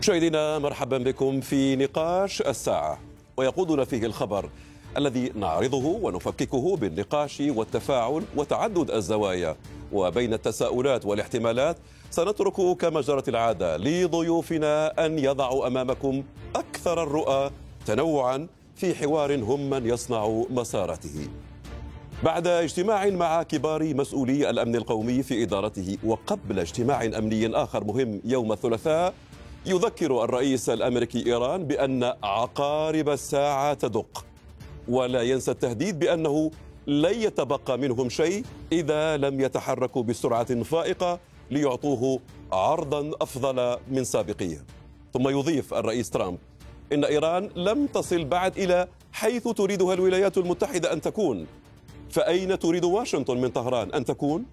مشاهدينا مرحبا بكم في نقاش الساعة، ويقودنا فيه الخبر الذي نعرضه ونفككه بالنقاش والتفاعل وتعدد الزوايا. وبين التساؤلات والاحتمالات سنترك كما جرت العادة لضيوفنا أن يضعوا أمامكم أكثر الرؤى تنوعا في حوار هم من يصنع مسارته. بعد اجتماع مع كبار مسؤولي الأمن القومي في إدارته وقبل اجتماع أمني آخر مهم يوم الثلاثاء، يذكر الرئيس الأمريكي إيران بأن عقارب الساعة تدق، ولا ينسى التهديد بأنه لن يتبقى منهم شيء إذا لم يتحركوا بسرعة فائقة ليعطوه عرضا أفضل من سابقيه. ثم يضيف الرئيس ترامب إن إيران لم تصل بعد إلى حيث تريدها الولايات المتحدة أن تكون، فأين تريد واشنطن من طهران أن تكون؟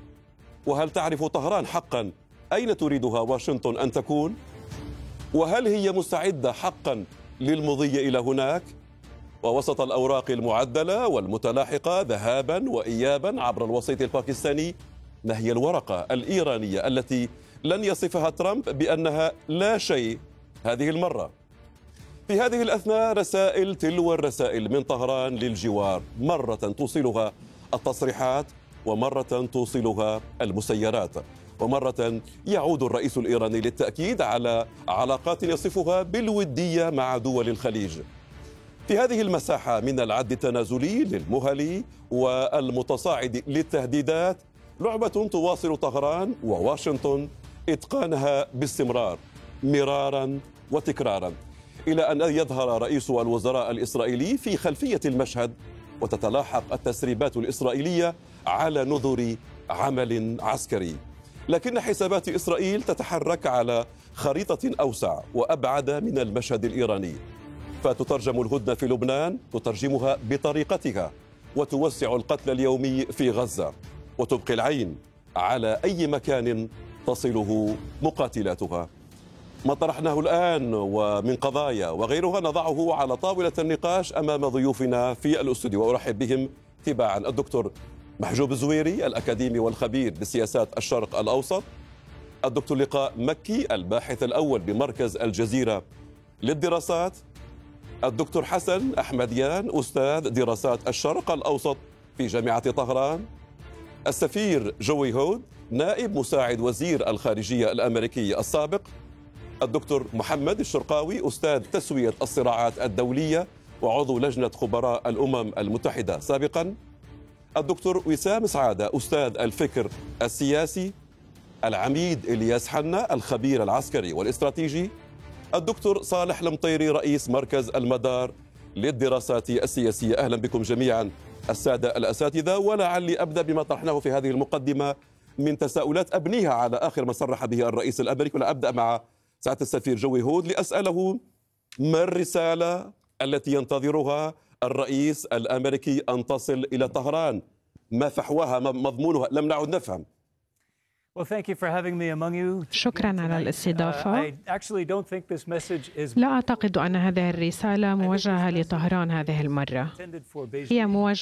وهل تعرف طهران حقا أين تريدها واشنطن أن تكون؟ وهل هي مستعدة حقا للمضي إلى هناك؟ ووسط الأوراق المعدلة والمتلاحقة ذهابا وإيابا عبر الوسيط الباكستاني، ما هي الورقة الإيرانية التي لن يصفها ترامب بأنها لا شيء هذه المرة؟ في هذه الأثناء رسائل تلو الرسائل من طهران للجوار، مرة توصلها التصريحات ومرة توصلها المسيرات، ومرة يعود الرئيس الإيراني للتأكيد على علاقات يصفها بالودية مع دول الخليج. في هذه المساحة من العد التنازلي للمهل والمتصاعد للتهديدات، لعبة تواصل طهران وواشنطن إتقانها باستمرار مرارا وتكرارا، إلى أن يظهر رئيس الوزراء الإسرائيلي في خلفية المشهد وتتلاحق التسريبات الإسرائيلية على نظر عمل عسكري. لكن حسابات إسرائيل تتحرك على خريطة أوسع وأبعد من المشهد الإيراني، فتترجم الهدنة في لبنان، تترجمها بطريقتها وتوسع القتل اليومي في غزة، وتبقي العين على أي مكان تصله مقاتلاتها. ما طرحناه الآن ومن قضايا وغيرها نضعه على طاولة النقاش أمام ضيوفنا في الاستوديو، وأرحب بهم تباعا: الدكتور محجوب الزويري الأكاديمي والخبير بسياسات الشرق الأوسط، الدكتور لقاء مكي الباحث الأول بمركز الجزيرة للدراسات، الدكتور حسن أحمديان أستاذ دراسات الشرق الأوسط في جامعة طهران، السفير جوي هود نائب مساعد وزير الخارجية الأمريكي السابق، الدكتور محمد الشرقاوي أستاذ تسوية الصراعات الدولية وعضو لجنة خبراء الأمم المتحدة سابقا، الدكتور وسام سعادة أستاذ الفكر السياسي، العميد إلياس حنا الخبير العسكري والاستراتيجي، الدكتور صالح المطيري رئيس مركز المدار للدراسات السياسية. أهلا بكم جميعا السادة الأساتذة. ولعلي أبدأ بما طرحناه في هذه المقدمة من تساؤلات أبنيها على آخر ما صرح به الرئيس الأمريكي، ولا أبدأ مع سعادة السفير جوي هود لأسأله ما الرسالة التي ينتظرها الرئيس الأمريكي أن تصل إلى طهران؟ ما فحواها، ما مضمونها؟ لم نعد نفهم. شكرا على الاستضافة. لا أعتقد أن هذه الرسالة موجهة لطهران هذه المرة، هي موجهة